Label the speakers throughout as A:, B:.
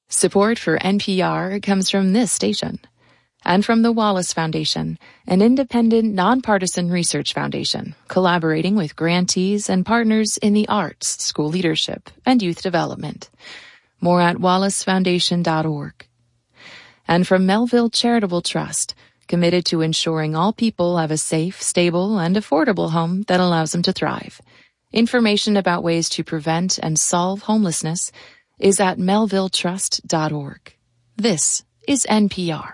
A: Support for NPR comes from this station and from the Wallace Foundation, an independent, nonpartisan research foundation collaborating with grantees and partners in the arts, school leadership, and youth development. More at wallacefoundation.org. And from Melville Charitable Trust, committed to ensuring all people have a safe, stable, and affordable home that allows them to thrive. Information about ways to prevent and solve homelessness is at melvilletrust.org. This is NPR.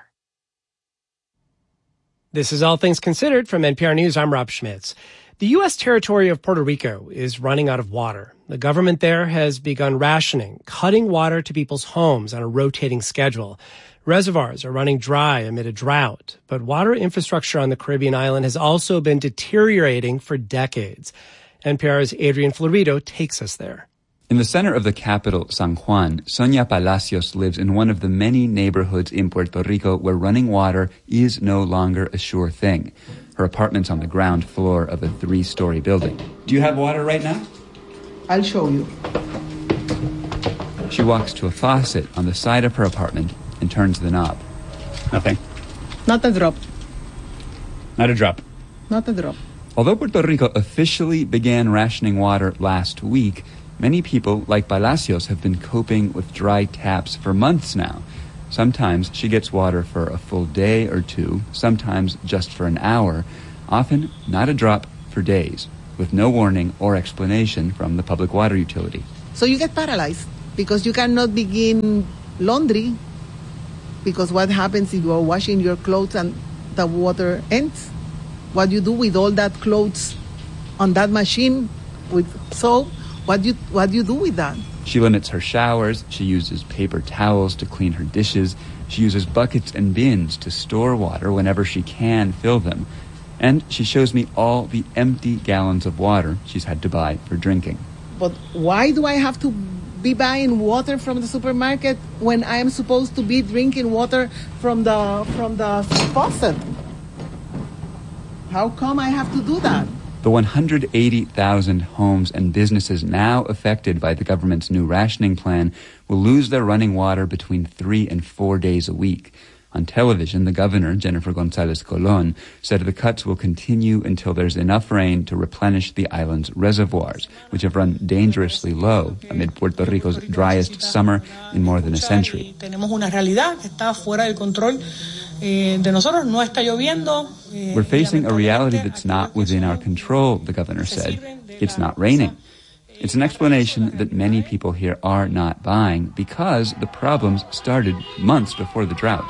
B: This is All Things Considered from NPR News. I'm Rob Schmitz. The U.S. territory of Puerto Rico is running out of water. The government there has begun rationing, cutting water to people's homes on a rotating schedule. Reservoirs are running dry amid a drought, but water infrastructure on the Caribbean island has also been deteriorating for decades. NPR's Adrian Florido takes us there.
C: In the center of the capital, San Juan, Sonia Palacios lives in one of the many neighborhoods in Puerto Rico where running water is no longer a sure thing. Her apartment's on the ground floor of a 3-story building. Do you have water right now?
D: I'll show you.
C: She walks to a faucet on the side of her apartment and turns the knob. Nothing.
D: Not a drop.
C: Not a drop.
D: Not a drop.
C: Although Puerto Rico officially began rationing water last week, many people, like Palacios, have been coping with dry taps for months now. Sometimes she gets water for a full day or two, sometimes just for an hour, often not a drop for days, with no warning or explanation from the public water utility.
D: So you get paralyzed because you cannot begin laundry, because what happens if you are washing your clothes and the water ends? What do you do with all that clothes on that machine with soap? What do you do with that?
C: She limits her showers. She uses paper towels to clean her dishes. She uses buckets and bins to store water whenever she can fill them. And she shows me all the empty gallons of water she's had to buy for drinking.
D: But why do I have to be buying water from the supermarket when I am supposed to be drinking water from the faucet? How come I have to do that?
C: The 180,000 homes and businesses now affected by the government's new rationing plan will lose their running water between 3 and 4 days a week. On television, the governor, Jennifer Gonzalez Colon, said the cuts will continue until there's enough rain to replenish the island's reservoirs, which have run dangerously low amid Puerto Rico's driest summer in more than a century. We're facing a reality that's not within our control, the governor said. It's not raining. It's an explanation that many people here are not buying because the problems started months before the drought.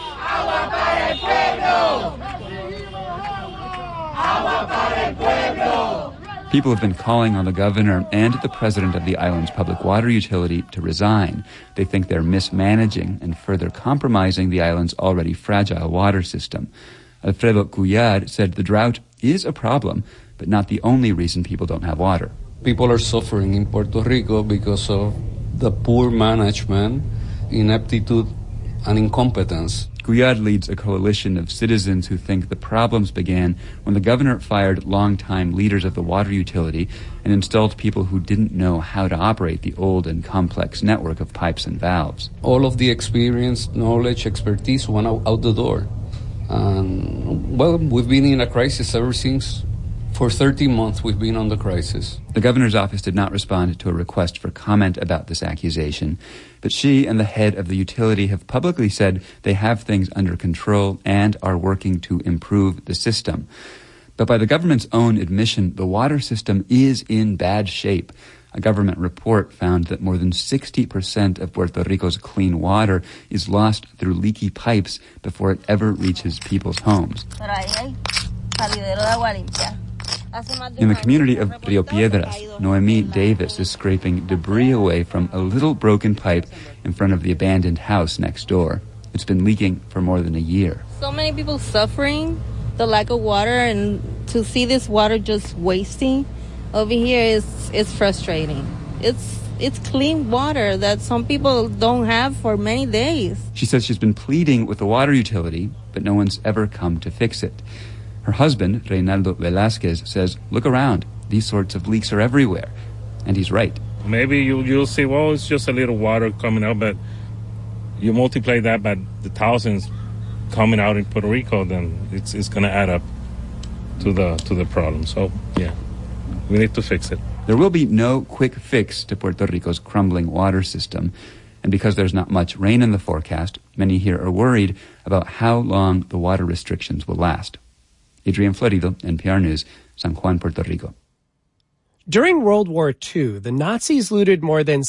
C: People have been calling on the governor and the president of the island's public water utility to resign. They think they're mismanaging and further compromising the island's already fragile water system. Alfredo Cuyar said the drought is a problem, but not the only reason people don't have water.
E: People are suffering in Puerto Rico because of the poor management, ineptitude, and incompetence.
C: Cuyar leads a coalition of citizens who think the problems began when the governor fired longtime leaders of the water utility and installed people who didn't know how to operate the old and complex network of pipes and valves.
E: All of the experience, knowledge, expertise went out the door. And, well, we've been in a crisis ever since. For 30 months, we've been on the crisis.
C: The governor's office did not respond to a request for comment about this accusation, but she and the head of the utility have publicly said they have things under control and are working to improve the system. But by the government's own admission, the water system is in bad shape. A government report found that more than 60% of Puerto Rico's clean water is lost through leaky pipes before it ever reaches people's homes. In the community of Rio Piedras, Noemi Davis is scraping debris away from a little broken pipe in front of the abandoned house next door. It's been leaking for more than a year.
F: So many people suffering the lack of water, and to see this water just wasting over here is frustrating. It's clean water that some people don't have for many days.
C: She says she's been pleading with the water utility, but no one's ever come to fix it. Her husband, Reynaldo Velasquez, says, look around. These sorts of leaks are everywhere. And he's right.
G: Maybe you'll see, well, it's just a little water coming out, but You multiply that by the thousands coming out in Puerto Rico, then it's going to add up to the problem. So, yeah, we need to fix it.
C: There will be no quick fix to Puerto Rico's crumbling water system. And because there's not much rain in the forecast, many here are worried about how long the water restrictions will last. Adrian Florido, NPR News, San Juan, Puerto Rico.
B: During World War II, the Nazis looted more than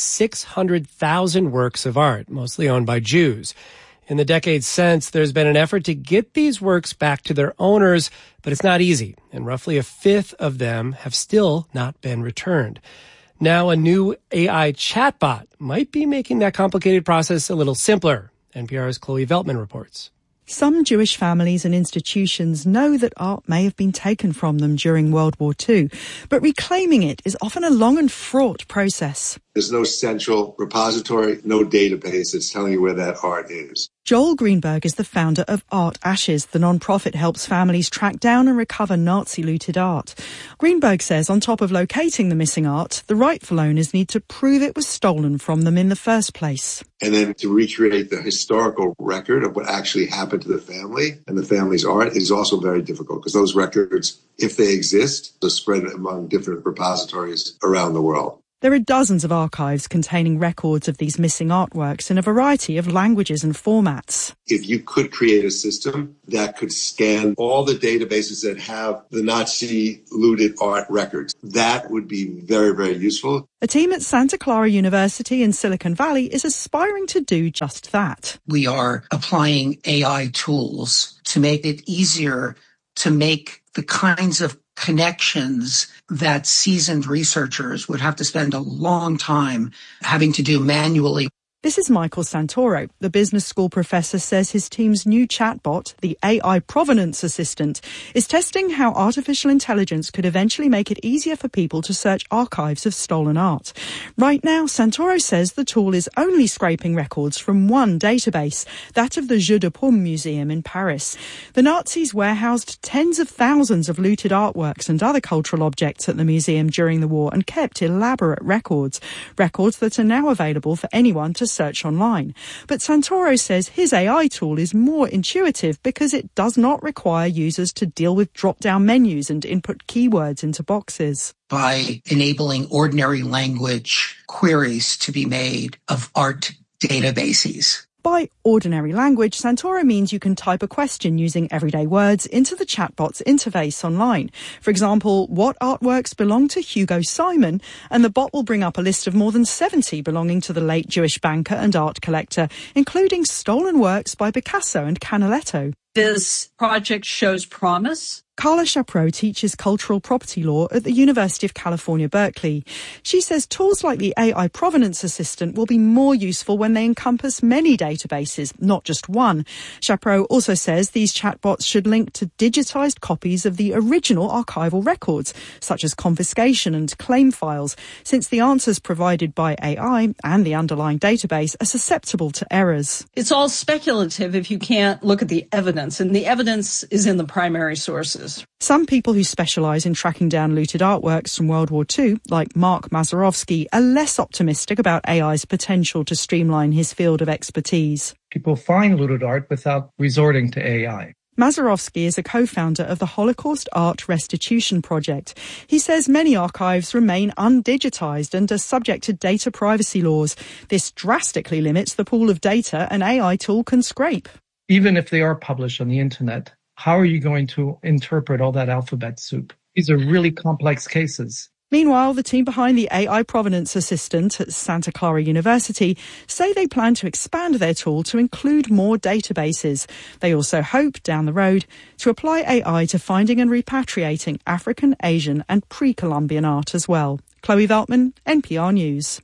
B: 600,000 works of art, mostly owned by Jews. In the decades since, there's been an effort to get these works back to their owners, but it's not easy, and roughly a fifth of them have still not been returned. Now, a new AI chatbot might be making that complicated process a little simpler. NPR's Chloe Veltman reports.
H: Some Jewish families and institutions know that art may have been taken from them during World War II, but reclaiming it is often a long and fraught process.
I: There's no central repository, no database that's telling you where that art is.
H: Joel Greenberg is the founder of Art Ashes. The non-profit helps families track down and recover Nazi-looted art. Greenberg says on top of locating the missing art, the rightful owners need to prove it was stolen from them in the first place.
I: And then to recreate the historical record of what actually happened to the family and the family's art is also very difficult because those records, if they exist, are spread among different repositories around the world.
H: There are dozens of archives containing records of these missing artworks in a variety of languages and formats.
I: If you could create a system that could scan all the databases that have the Nazi looted art records, that would be very, very useful.
H: A team at Santa Clara University in Silicon Valley is aspiring to do just that.
J: We are applying AI tools to make it easier to make the kinds of connections that seasoned researchers would have to spend a long time having to do manually.
H: This is Michael Santoro. The business school professor says his team's new chatbot, the AI Provenance Assistant, is testing how artificial intelligence could eventually make it easier for people to search archives of stolen art. Right now, Santoro says the tool is only scraping records from one database, that of the Jeu de Paume Museum in Paris. The Nazis warehoused tens of thousands of looted artworks and other cultural objects at the museum during the war and kept elaborate records that are now available for anyone to search online. But Santoro says his AI tool is more intuitive because it does not require users to deal with drop-down menus and input keywords into boxes.
J: By enabling ordinary language queries to be made of art databases.
H: By ordinary language, Santoro means you can type a question using everyday words into the chatbot's interface online. For example, what artworks belong to Hugo Simon? And the bot will bring up a list of more than 70 belonging to the late Jewish banker and art collector, including stolen works by Picasso and Canaletto.
K: This project shows promise.
H: Carla Chapreau teaches cultural property law at the University of California, Berkeley. She says tools like the AI Provenance Assistant will be more useful when they encompass many databases, not just one. Chapreau also says these chatbots should link to digitized copies of the original archival records, such as confiscation and claim files, since the answers provided by AI and the underlying database are susceptible to errors.
K: It's all speculative if you can't look at the evidence, and the evidence is in the primary sources.
H: Some people who specialise in tracking down looted artworks from World War II, like Mark Mazerovsky, are less optimistic about AI's potential to streamline his field of expertise.
L: People find looted art without resorting to AI.
H: Mazerovsky is a co-founder of the Holocaust Art Restitution Project. He says many archives remain undigitized and are subject to data privacy laws. This drastically limits the pool of data an AI tool can scrape.
L: Even if they are published on the internet, how are you going to interpret all that alphabet soup? These are really complex cases.
H: Meanwhile, the team behind the AI Provenance Assistant at Santa Clara University say they plan to expand their tool to include more databases. They also hope, down the road, to apply AI to finding and repatriating African, Asian and pre-Columbian art as well. Chloe Veltman, NPR News.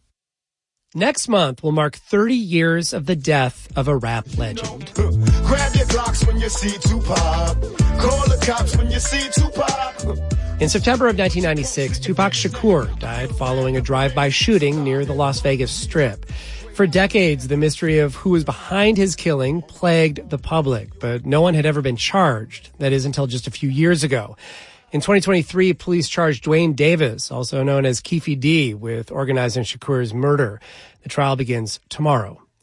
B: Next month will mark 30 years of the death of a rap legend.
M: Grab your Glocks when you see Tupac. Call the cops when you see Tupac.
B: In September of 1996, Tupac Shakur died following a drive-by shooting near the Las Vegas Strip. For decades, the mystery of who was behind his killing plagued the public, but no one had ever been charged. That is, until just a few years ago. In 2023, police charged Dwayne Davis, also known as Keefe D, with organizing Shakur's murder. The trial begins tomorrow.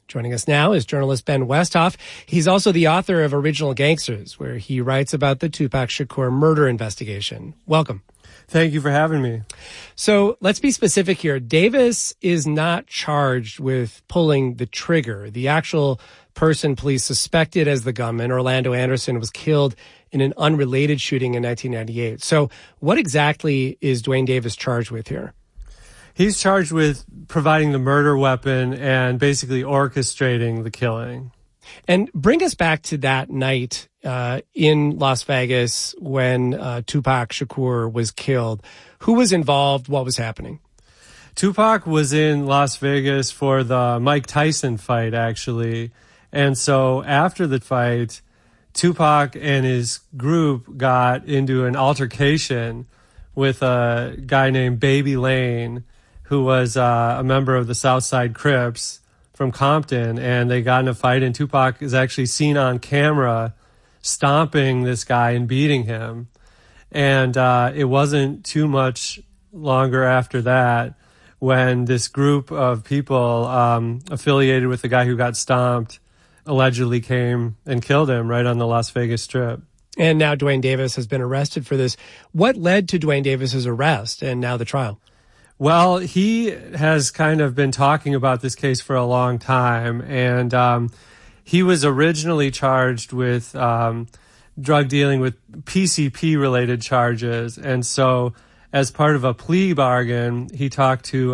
B: Joining us now is journalist Ben Westhoff. He's also the author of Original Gangsters, where he writes about the Tupac Shakur murder investigation. Welcome.
N: Thank you for having me.
B: So let's be specific here. Davis is not charged with pulling the trigger. The actual person police suspected as the gunman, Orlando Anderson, was killed in an unrelated shooting in 1998. So what exactly is Duane Davis charged with here?
N: He's charged with providing the murder weapon and basically orchestrating the killing.
B: And bring us back to that night in Las Vegas when Tupac Shakur was killed. Who was involved? What was happening?
N: Tupac was in Las Vegas for the Mike Tyson fight, actually. And so after the fight, Tupac and his group got into an altercation with a guy named Baby Lane, who was a member of the Southside Crips from Compton, and they got in a fight, and Tupac is actually seen on camera stomping this guy and beating him. And it wasn't too much longer after that when this group of people affiliated with the guy who got stomped allegedly came and killed him right on the Las Vegas Strip.
B: And now Duane Davis has been arrested for this. What led to Duane Davis's arrest and now the trial?
N: Well, he has kind of been talking about this case for a long time, and he was originally charged with drug dealing with PCP-related charges. And so as part of a plea bargain, he talked to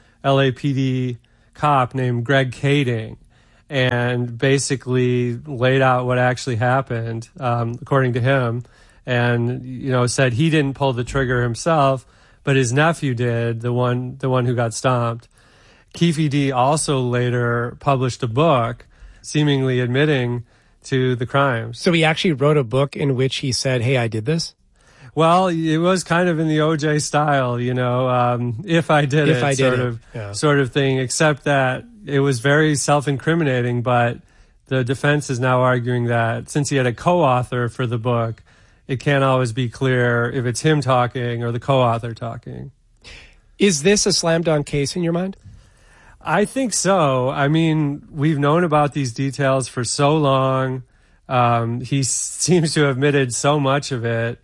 N: LAPD cop named Greg Kading and basically laid out what actually happened, according to him, and, you know, said he didn't pull the trigger himself, but his nephew did, the one who got stomped. Keefe D also later published a book seemingly admitting to the crimes.
B: So he actually wrote a book in which he said, hey, I did this?
N: Well, it was kind of in the OJ style, you know, if I did it, sort of thing, except that it was very self-incriminating, but the defense is now arguing that since he had a co-author for the book, it can't always be clear if it's him talking or the co-author talking.
B: Is this a slam dunk case in your mind?
N: I think so. I mean, we've known about these details for so long. He seems to have admitted so much of it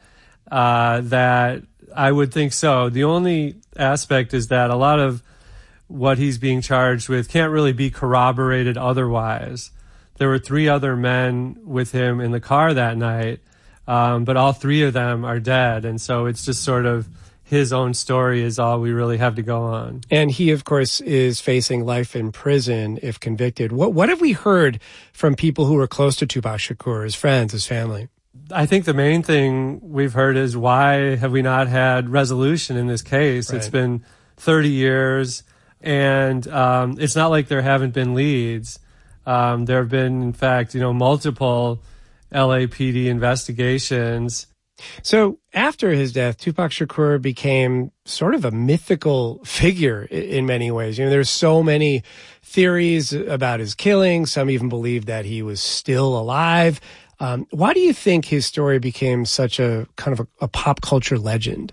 N: that I would think so. The only aspect is that a lot of what he's being charged with can't really be corroborated otherwise. There were 3 other men with him in the car that night, but all 3 of them are dead. And so it's just sort of his own story is all we really have to go on.
B: And he, of course, is facing life in prison if convicted. What have we heard from people who were close to Tupac Shakur, his friends, his family?
N: I think the main thing we've heard is, why have we not had resolution in this case? Right. It's been 30 years, and it's not like there haven't been leads. There have been, in fact, multiple LAPD investigations.
B: So after his death, Tupac Shakur became sort of a mythical figure in many ways. There's so many theories about his killing. Some even believe that he was still alive. Why do you think his story became such a kind of a pop culture legend?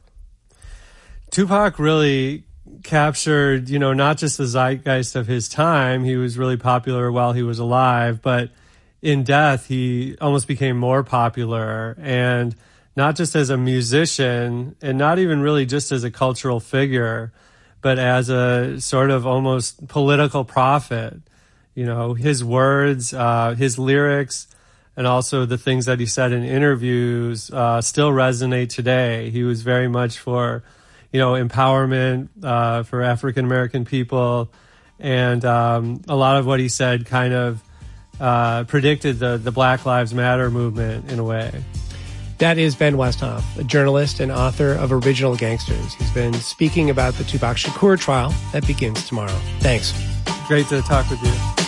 N: Tupac really captured, not just the zeitgeist of his time. He was really popular while he was alive, but in death, he almost became more popular, and not just as a musician and not even really just as a cultural figure, but as a sort of almost political prophet. His words, his lyrics, and also the things that he said in interviews still resonate today. He was very much for, empowerment for African American people, and a lot of what he said kind of predicted the Black Lives Matter movement in a way.
B: That is Ben Westhoff, a journalist and author of Original Gangsters. He's been speaking about the Tupac Shakur trial that begins tomorrow. Thanks.
N: Great to talk with you.